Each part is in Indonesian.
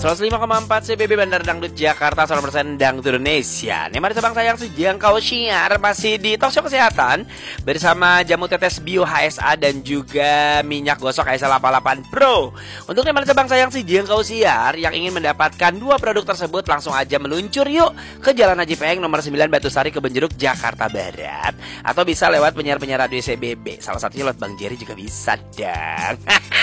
105,4 CBB Bandar Dangdut Jakarta, 100% Dangdut Indonesia. Nih mari sabang sayang sejangkau siar masih di Talkshow Kesehatan bersama jamu tetes bio HSA dan juga minyak gosok HSA 88 Pro. Untuk nih mari sabang sayang sejangkau siar yang ingin mendapatkan dua produk tersebut, langsung aja meluncur yuk ke Jalan Haji Peheng nomor 9 Batusari Kebonjeruk Jakarta Barat, atau bisa lewat penyiar-penyiar radio CBB. Salah satunya lewat Bang Jerry juga bisa dong.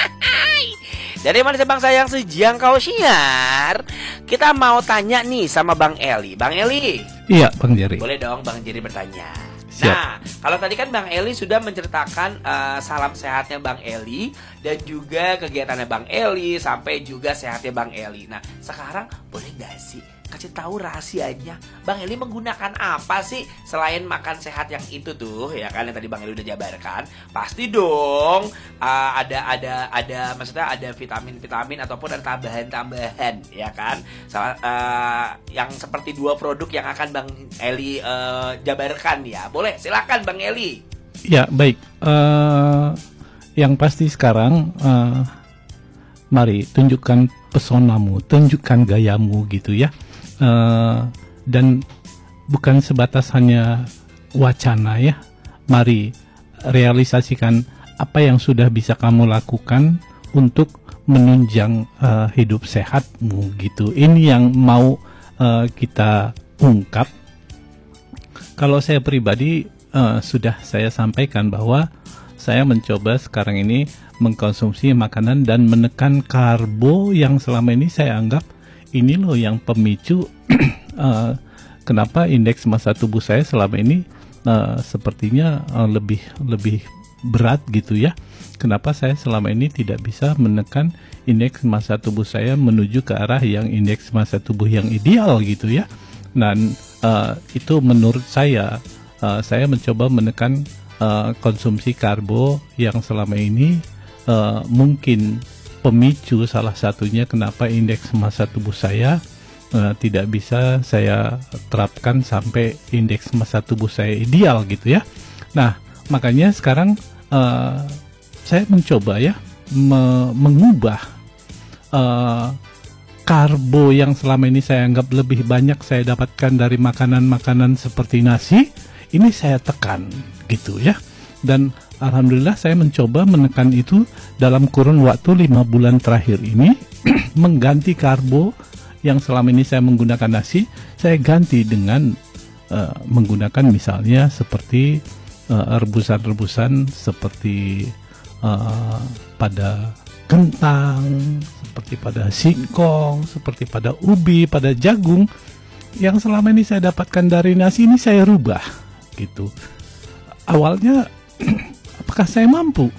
Dari mana Bang sayang sejangkau siar, kita mau tanya nih sama Bang Eli. Bang Eli. Iya, Bang Jerry. Boleh dong Bang Jerry bertanya. Siap. Nah, kalau tadi kan Bang Eli sudah menceritakan salam sehatnya Bang Eli dan juga kegiatannya Bang Eli sampai juga sehatnya Bang Eli. Nah, sekarang boleh gak sih kasih tahu rahasianya Bang Eli menggunakan apa sih selain makan sehat yang itu tuh, ya kan, yang tadi Bang Eli udah jabarkan. Pasti dong ada maksudnya ada vitamin-vitamin ataupun ada tambahan-tambahan, ya kan, yang seperti dua produk yang akan Bang Eli jabarkan ya. Boleh, silakan Bang Eli. Ya, baik. Yang pasti sekarang mari tunjukkan pesonamu, tunjukkan gayamu gitu ya. Dan bukan sebatas hanya wacana ya. Mari realisasikan apa yang sudah bisa kamu lakukan untuk menunjang hidup sehatmu gitu. Ini yang mau kita ungkap. Kalau saya pribadi sudah saya sampaikan bahwa saya mencoba sekarang ini mengkonsumsi makanan dan menekan karbo yang selama ini saya anggap ini loh yang pemicu kenapa indeks massa tubuh saya selama ini sepertinya lebih berat gitu ya. Kenapa saya selama ini tidak bisa menekan indeks massa tubuh saya menuju ke arah yang indeks massa tubuh yang ideal gitu ya. Dan itu menurut saya mencoba menekan konsumsi karbo yang selama ini mungkin pemicu salah satunya kenapa indeks massa tubuh saya tidak bisa saya terapkan sampai indeks massa tubuh saya ideal gitu ya. Nah, makanya sekarang saya mencoba ya mengubah karbo yang selama ini saya anggap lebih banyak saya dapatkan dari makanan-makanan seperti nasi, ini saya tekan gitu ya. Dan alhamdulillah saya mencoba menekan itu dalam kurun waktu 5 bulan terakhir ini. Mengganti karbo yang selama ini saya menggunakan nasi, saya ganti dengan menggunakan misalnya seperti rebusan-rebusan seperti pada kentang, seperti pada singkong, seperti pada ubi, pada jagung. Yang selama ini saya dapatkan dari nasi ini saya rubah gitu. Awalnya apakah saya mampu?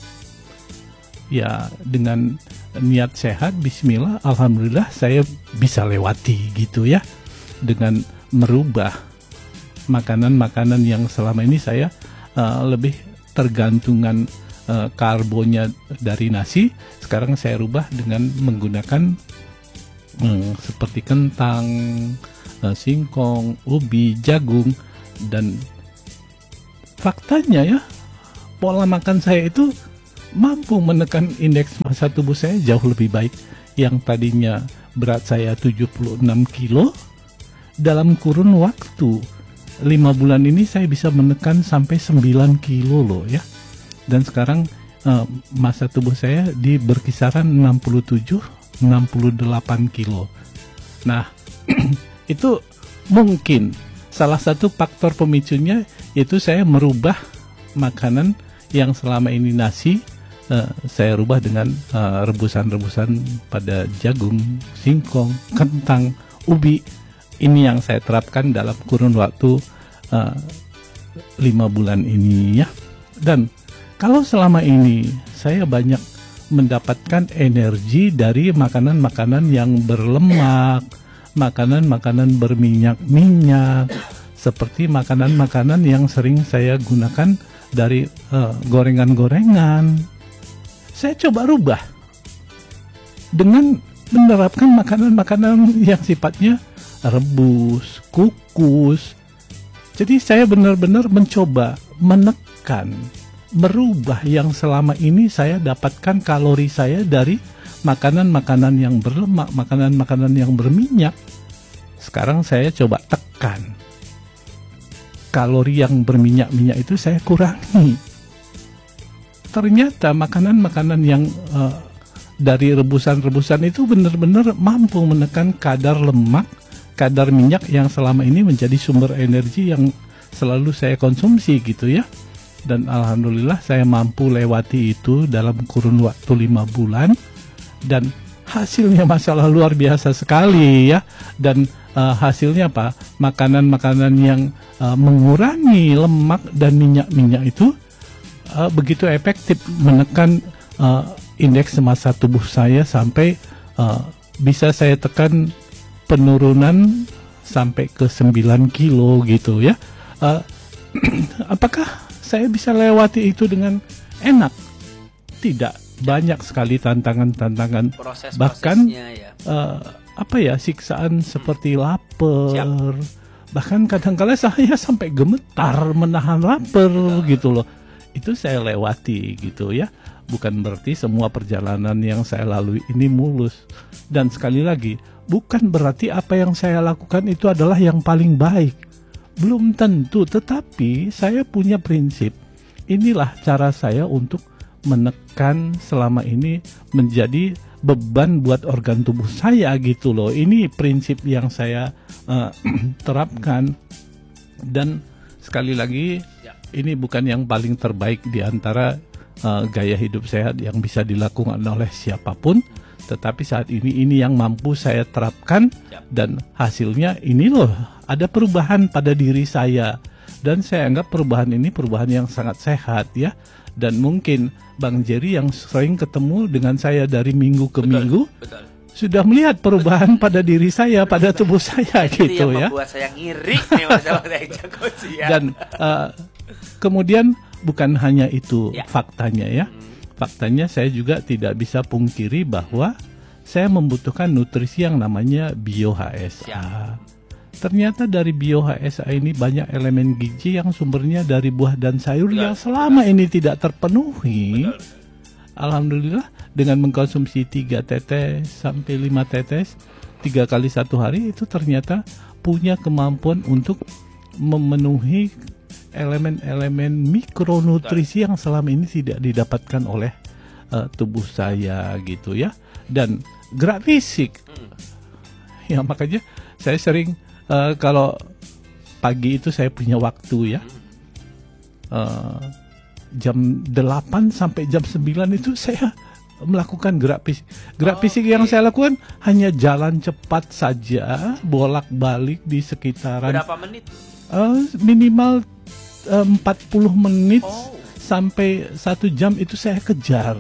Ya, dengan niat sehat, bismillah, alhamdulillah saya bisa lewati gitu ya. Dengan merubah makanan-makanan yang selama ini saya lebih tergantungan karbonya dari nasi, sekarang saya rubah dengan menggunakan seperti kentang, singkong, ubi, jagung. Dan faktanya ya, pola makan saya itu mampu menekan indeks massa tubuh saya jauh lebih baik. Yang tadinya berat saya 76 kilo, dalam kurun waktu 5 bulan ini saya bisa menekan sampai 9 kilo loh ya. Dan sekarang massa tubuh saya di berkisaran 67-68 kilo. Nah, itu mungkin salah satu faktor pemicunya yaitu saya merubah makanan yang selama ini nasi, saya rubah dengan rebusan-rebusan pada jagung, singkong, kentang, ubi. Ini yang saya terapkan dalam kurun waktu 5 bulan ini ya. Dan kalau selama ini saya banyak mendapatkan energi dari makanan-makanan yang berlemak, makanan-makanan berminyak-minyak, seperti makanan-makanan yang sering saya gunakan dari gorengan-gorengan. Saya coba rubah dengan menerapkan makanan-makanan yang sifatnya rebus, kukus. Jadi saya benar-benar mencoba menekan, merubah yang selama ini saya dapatkan kalori saya dari makanan-makanan yang berlemak, makanan-makanan yang berminyak. Sekarang saya coba tekan. Kalori yang berminyak-minyak itu saya kurangi. Ternyata makanan-makanan yang dari rebusan-rebusan itu benar-benar mampu menekan kadar lemak, kadar minyak yang selama ini menjadi sumber energi yang selalu saya konsumsi gitu ya. Dan alhamdulillah saya mampu lewati itu dalam kurun waktu 5 bulan. Dan hasilnya masalah luar biasa sekali ya. Dan hasilnya apa? Makanan-makanan yang mengurangi lemak dan minyak-minyak itu begitu efektif menekan indeks massa tubuh saya sampai bisa saya tekan penurunan sampai ke 9 kilo gitu ya. Apakah saya bisa lewati itu dengan enak? Tidak, banyak sekali tantangan-tantangan. Bahkan siksaan seperti lapar. Bahkan kadang-kala saya sampai gemetar menahan lapar gitu loh. Itu saya lewati gitu ya. Bukan berarti semua perjalanan yang saya lalui ini mulus. Dan sekali lagi, bukan berarti apa yang saya lakukan itu adalah yang paling baik. Belum tentu, tetapi saya punya prinsip. Inilah cara saya untuk menekan selama ini menjadi beban buat organ tubuh saya gitu loh. Ini prinsip yang saya terapkan. Dan sekali lagi, ini bukan yang paling terbaik di antara gaya hidup sehat yang bisa dilakukan oleh siapapun, tetapi saat ini yang mampu saya terapkan dan hasilnya ini loh, ada perubahan pada diri saya dan saya anggap perubahan ini perubahan yang sangat sehat ya. Dan mungkin Bang Jerry yang sering ketemu dengan saya dari minggu ke minggu sudah melihat perubahan pada diri saya, pada tubuh saya itu gitu yang ya. Membuat saya ngiri nih masalah saya jago siang. Dan kemudian bukan hanya itu faktanya ya. Faktanya saya juga tidak bisa pungkiri bahwa saya membutuhkan nutrisi yang namanya Bio-HSA. Ternyata dari Bio-HSA ini banyak elemen gizi yang sumbernya dari buah dan sayur yang selama ini tidak terpenuhi. Alhamdulillah dengan mengkonsumsi 3 tetes sampai 5 tetes 3 kali 1 hari itu ternyata punya kemampuan untuk memenuhi elemen-elemen mikronutrisi yang selama ini tidak didapatkan oleh tubuh saya gitu ya. Dan gerak fisik ya, makanya saya sering kalau pagi itu saya punya waktu ya, jam 8 sampai jam 9 itu saya melakukan gerak fisik. Gerak fisik yang saya lakukan hanya jalan cepat saja, bolak-balik di sekitaran. Berapa menit? Minimal 40 menit sampai 1 jam itu saya kejar.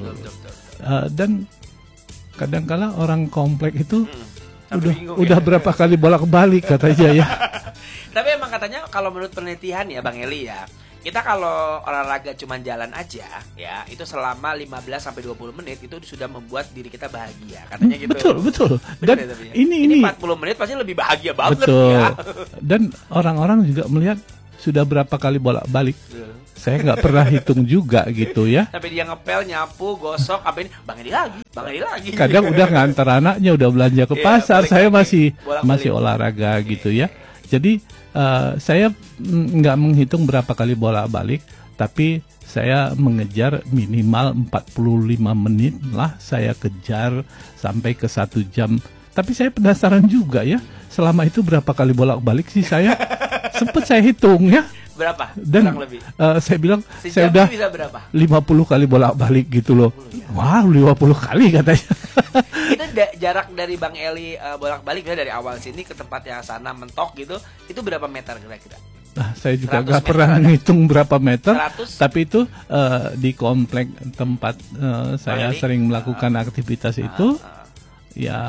Dan kadang-kala orang komplek itu udah berapa kali bolak-balik katanya ya. Tapi emang katanya kalau menurut penelitian ya Bang Eli ya, kita kalau olahraga cuma jalan aja ya, itu selama 15 sampai 20 menit itu sudah membuat diri kita bahagia. Katanya gitu. Betul. Dan ya, ini 40 menit pasti lebih bahagia banget ya. Dan orang-orang juga melihat sudah berapa kali bolak-balik. Saya nggak pernah hitung juga gitu ya. Tapi dia ngepel, nyapu, gosok, apa ini, Bang Eli lagi. Kadang udah ngantar anaknya, udah belanja ke pasar, saya masih olahraga gitu ya. Jadi saya nggak menghitung berapa kali bolak-balik, tapi saya mengejar minimal 45 menit lah saya kejar sampai ke 1 jam. Tapi saya penasaran juga ya, selama itu berapa kali bolak-balik sih saya? Sempet saya hitung ya. Berapa? Dan lebih. Saya bilang sejam saya udah bisa berapa? 50 kali bolak-balik gitu loh. Wow, 50 kali katanya. Itu jarak dari Bang Eli bolak-balik ya, dari awal sini ke tempat yang sana mentok gitu, itu berapa meter kira-kira? Nah, saya juga nggak pernah ngitung berapa meter, 100? tapi itu di komplek tempat saya sering melakukan aktivitas itu, ya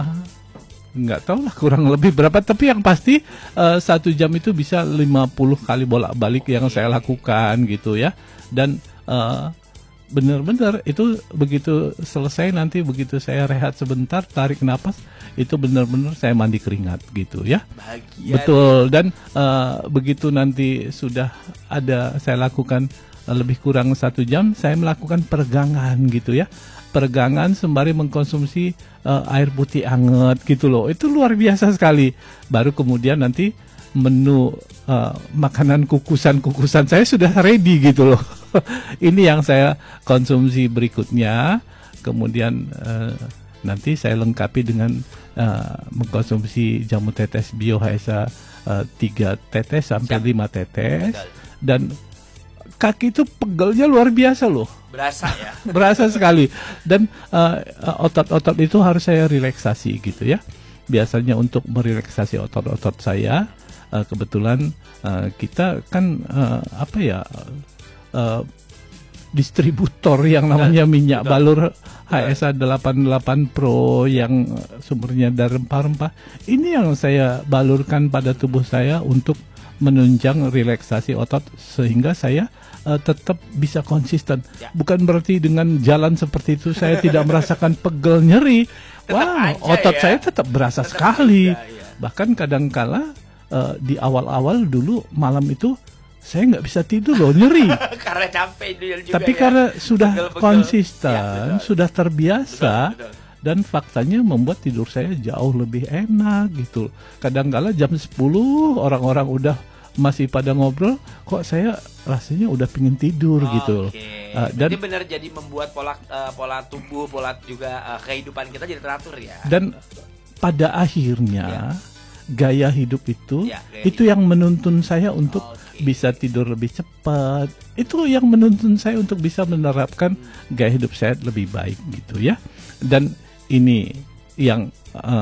nggak tahu lah kurang lebih berapa, tapi yang pasti 1 jam itu bisa 50 kali bolak-balik yang saya lakukan gitu ya. Dan benar-benar itu begitu selesai, nanti begitu saya rehat sebentar, tarik napas, itu benar-benar saya mandi keringat gitu ya. Bahagia. Betul. Dan begitu nanti sudah ada saya lakukan lebih kurang 1 jam, saya melakukan peregangan gitu ya. peregangan sembari mengkonsumsi air putih hangat gitu loh. Itu luar biasa sekali. Baru kemudian nanti menu makanan kukusan saya sudah ready gitu loh. Ini yang saya konsumsi berikutnya. Kemudian nanti saya lengkapi dengan mengkonsumsi jamu tetes Bio HSA 3 tetes sampai 5 tetes. Dan kaki itu pegelnya luar biasa loh. Berasa ya. Berasa sekali. Dan otot-otot itu harus saya relaksasi gitu ya. Biasanya untuk merelaksasi otot-otot saya, kebetulan kita kan distributor yang namanya minyak balur HSA 88 Pro yang sumbernya dari rempah-rempah. Ini yang saya balurkan pada tubuh saya untuk menunjang relaksasi otot sehingga saya tetap bisa konsisten. Bukan berarti dengan jalan seperti itu saya tidak merasakan pegel nyeri. Wah, otot saya tetap berasa sekali. Bahkan kadangkala di awal-awal dulu malam itu saya nggak bisa tidur loh, nyeri. Karena capek juga. Tapi karena sudah konsisten, sudah terbiasa, dan faktanya membuat tidur saya jauh lebih enak gitu. Kadang-kala jam 10 orang-orang udah masih pada ngobrol, kok saya rasanya udah pingin tidur gitu. Dan benar jadi membuat pola tubuh, pola juga kehidupan kita jadi teratur ya. Dan pada akhirnya gaya hidup itu yang menuntun saya untuk bisa tidur lebih cepat. Itu yang menuntun saya untuk bisa menerapkan gaya hidup sehat lebih baik gitu ya. Dan ini yang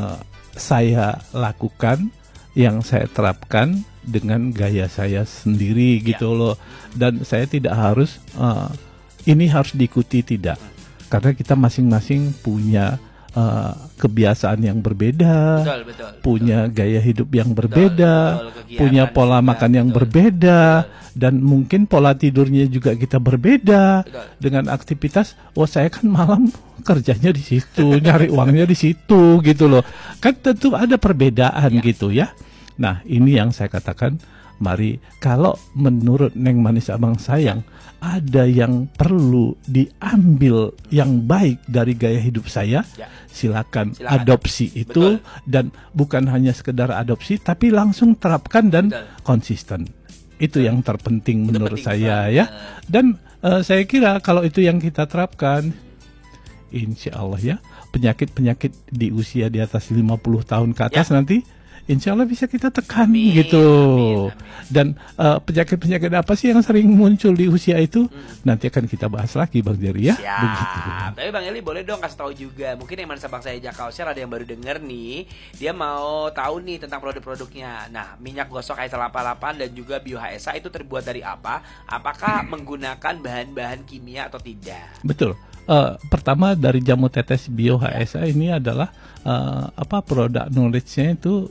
saya lakukan, yang saya terapkan dengan gaya saya sendiri gitu loh. Dan saya tidak harus ini harus diikuti, tidak. Karena kita masing-masing punya kebiasaan yang berbeda, punya gaya hidup yang berbeda, punya pola makan yang berbeda, dan mungkin pola tidurnya juga kita berbeda dengan aktivitas. Oh, saya kan malam kerjanya di situ, nyari uangnya di situ gitu loh. Kan tentu ada perbedaan gitu ya. Nah, ini yang saya katakan, mari kalau menurut Neng Manis Abang Sayang ada yang perlu diambil yang baik dari gaya hidup saya, silakan adopsi itu. Dan bukan hanya sekedar adopsi, tapi langsung terapkan dan konsisten. Itu yang terpenting menurut saya ya. Dan saya kira kalau itu yang kita terapkan, insya Allah ya, penyakit-penyakit di usia di atas 50 tahun ke atas nanti insya Allah bisa kita tekan gitu. Dan penyakit-penyakit apa sih yang sering muncul di usia itu? Nanti akan kita bahas lagi Bang Jerry ya. Begitu. Tapi Bang Eli boleh dong kasih tahu juga. Mungkin yang Manis Abang Saya Jakau Share ada yang baru denger nih, dia mau tahu nih tentang produk-produknya. Nah, minyak gosok HSA 88 dan juga Bio HSA itu terbuat dari apa? Apakah menggunakan bahan-bahan kimia atau tidak? Betul. Pertama dari jamu tetes Bio HSA ini adalah produk knowledge-nya itu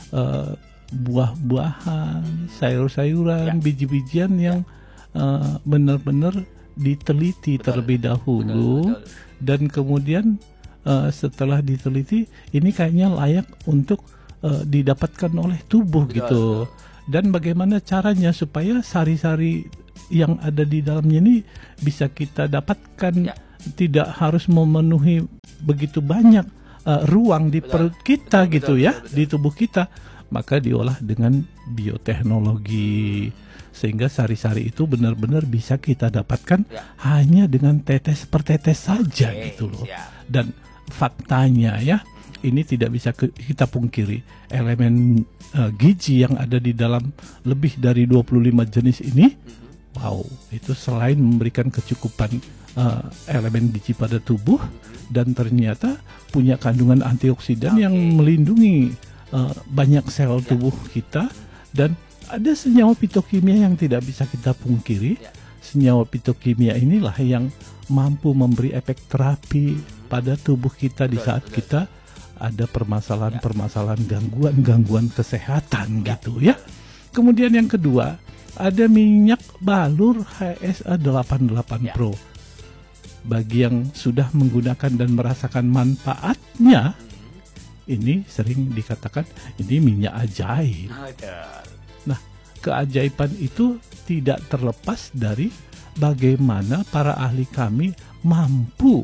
buah-buahan, sayur-sayuran, biji-bijian yang benar-benar diteliti terlebih dahulu. Dan kemudian setelah diteliti, ini kayaknya layak untuk didapatkan oleh tubuh gitu. Dan bagaimana caranya supaya sari-sari yang ada di dalamnya ini bisa kita dapatkan, tidak harus memenuhi begitu banyak ruang di perut kita gitu ya, di tubuh kita. Maka diolah dengan bioteknologi sehingga sari-sari itu benar-benar bisa kita dapatkan hanya dengan tetes per tetes saja gitu loh. Dan faktanya ya, ini tidak bisa kita pungkiri, elemen gizi yang ada di dalam lebih dari 25 jenis ini, wow, itu selain memberikan kecukupan elemen gizi pada tubuh, dan ternyata punya kandungan antioksidan yang melindungi banyak sel tubuh kita. Dan ada senyawa fitokimia yang tidak bisa kita pungkiri. Senyawa fitokimia inilah yang mampu memberi efek terapi pada tubuh kita di saat kita ada permasalahan-permasalahan, gangguan-gangguan kesehatan gitu ya. Kemudian yang kedua, ada minyak balur HSA 88 Pro. Bagi yang sudah menggunakan dan merasakan manfaatnya, ini sering dikatakan ini minyak ajaib. Nah, keajaiban itu tidak terlepas dari bagaimana para ahli kami mampu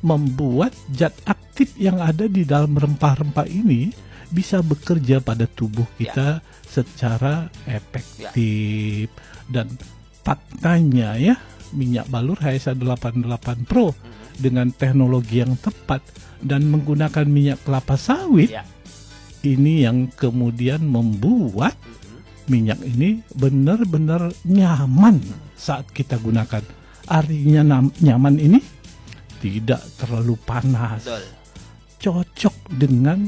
membuat zat aktif yang ada di dalam rempah-rempah ini bisa bekerja pada tubuh kita secara efektif. Dan faktanya ya, minyak balur HSA 88 Pro dengan teknologi yang tepat dan menggunakan minyak kelapa sawit, ini yang kemudian membuat minyak ini benar-benar nyaman saat kita gunakan. Artinya nyaman ini tidak terlalu panas, cocok dengan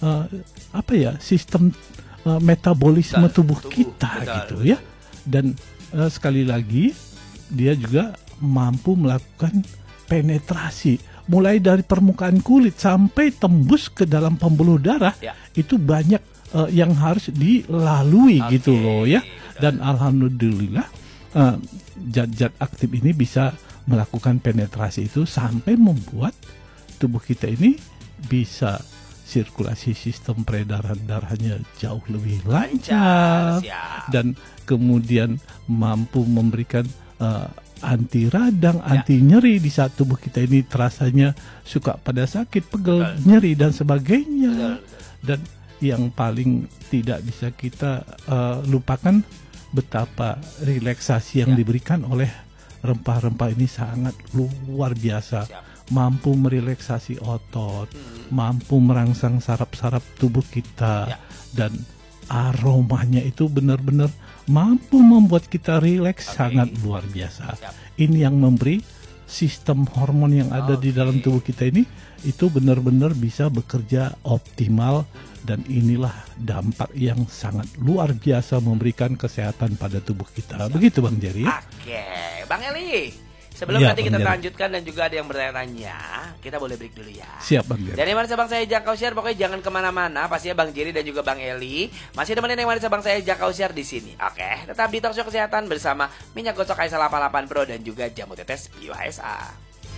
sistem metabolisme tubuh kita gitu ya. Dan sekali lagi dia juga mampu melakukan penetrasi mulai dari permukaan kulit sampai tembus ke dalam pembuluh darah. Itu banyak yang harus dilalui gitu loh ya. Dan alhamdulillah zat-zat aktif ini bisa melakukan penetrasi itu sampai membuat tubuh kita ini bisa sirkulasi sistem peredaran darahnya jauh lebih lancar dan kemudian mampu memberikan anti radang, anti nyeri di saat tubuh kita ini terasanya suka pada sakit, pegel, nyeri dan sebagainya. Dan yang paling tidak bisa kita lupakan betapa relaksasi yang diberikan oleh rempah-rempah ini sangat luar biasa. Mampu merelaksasi otot, mampu merangsang saraf-saraf tubuh kita, dan aromanya itu benar-benar mampu membuat kita rileks sangat luar biasa. Ini yang memberi sistem hormon yang ada di dalam tubuh kita ini itu benar-benar bisa bekerja optimal. Dan inilah dampak yang sangat luar biasa memberikan kesehatan pada tubuh kita. Begitu Bang Jerry. Oke, Bang Eli. Sebelum nanti kita lanjutkan dan juga ada yang bertanya, kita boleh break dulu ya. Siap Bang Jerry. Dan yang Marisa Bang saya Jangkau Share, pokoknya jangan kemana-mana. Pastinya Bang Jerry dan juga Bang Eli masih nemenin yang Marisa Bang saya Jangkau Share di sini. Oke, tetap di Talkshow Kesehatan bersama minyak gosok HSA 88 Pro dan juga jamu tetes Bio HSA.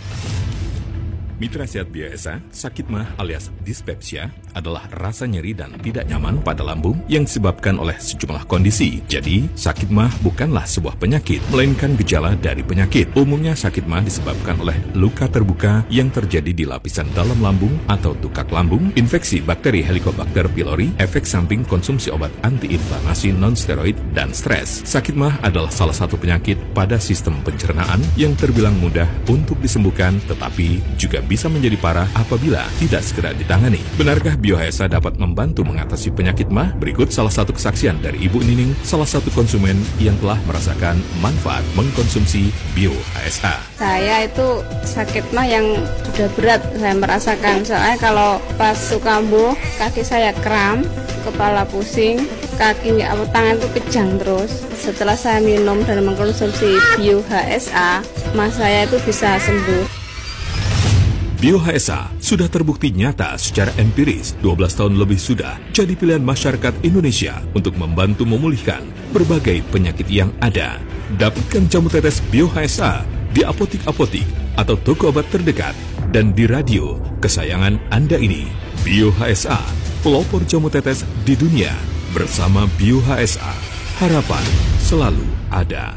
Mitra Sehat Bio HSA, sakit mah alias dispepsia adalah rasa nyeri dan tidak nyaman pada lambung yang disebabkan oleh sejumlah kondisi. Jadi, sakit mah bukanlah sebuah penyakit, melainkan gejala dari penyakit. Umumnya sakit mah disebabkan oleh luka terbuka yang terjadi di lapisan dalam lambung atau tukak lambung, infeksi bakteri Helicobacter pylori, efek samping konsumsi obat antiinflamasi non-steroid, dan stres. Sakit mah adalah salah satu penyakit pada sistem pencernaan yang terbilang mudah untuk disembuhkan, tetapi juga bisa menjadi parah apabila tidak segera ditangani. Benarkah Bio HSA dapat membantu mengatasi penyakit mah? Berikut salah satu kesaksian dari Ibu Nining, salah satu konsumen yang telah merasakan manfaat mengkonsumsi Bio HSA. Saya itu sakit mah yang sudah berat saya merasakan. Soalnya kalau pas suka kambuh, kaki saya kram, kepala pusing, kaki tangan itu kejang terus. Setelah saya minum dan mengkonsumsi Bio HSA, mah saya itu bisa sembuh. Bio HSA sudah terbukti nyata secara empiris 12 tahun lebih sudah jadi pilihan masyarakat Indonesia untuk membantu memulihkan berbagai penyakit yang ada. Dapatkan jamu tetes Bio HSA di apotik-apotik atau toko obat terdekat dan di radio kesayangan Anda ini. Bio HSA, pelopor jamu tetes di dunia. Bersama Bio HSA, harapan selalu ada.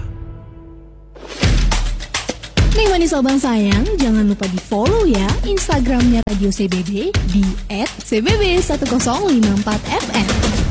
Nih manis abang sayang, jangan lupa di follow ya Instagramnya Radio CBB di @cbb1054fm.